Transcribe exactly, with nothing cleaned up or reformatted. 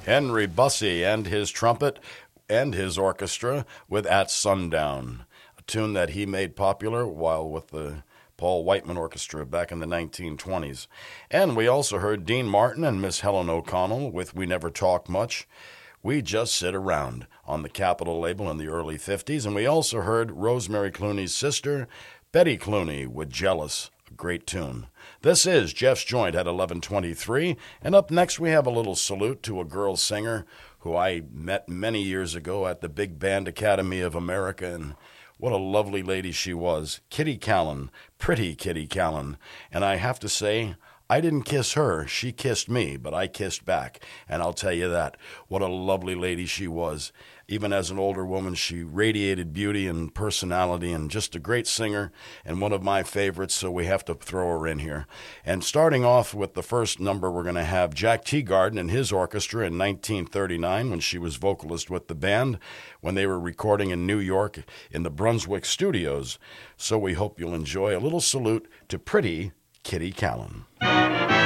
Henry Bussey and his trumpet and his orchestra with At Sundown, a tune that he made popular while with the Paul Whiteman Orchestra back in the nineteen twenties. And we also heard Dean Martin and Miss Helen O'Connell with We Never Talk Much, We Just Sit Around, on the Capitol label in the early fifties. And we also heard Rosemary Clooney's sister, Betty Clooney, with Jealous, a great tune. This is Jeff's Joint at eleven twenty-three, and up next we have a little salute to a girl singer who I met many years ago at the Big Band Academy of America, and what a lovely lady she was. Kitty Callan, pretty Kitty Callan. And I have to say, I didn't kiss her, she kissed me, but I kissed back. And I'll tell you that, what a lovely lady she was. Even as an older woman, she radiated beauty and personality, and just a great singer and one of my favorites, so we have to throw her in here. And starting off with the first number, we're going to have Jack Teagarden and his orchestra in nineteen thirty-nine, when she was vocalist with the band, when they were recording in New York in the Brunswick studios. So we hope you'll enjoy a little salute to pretty Kitty Callan.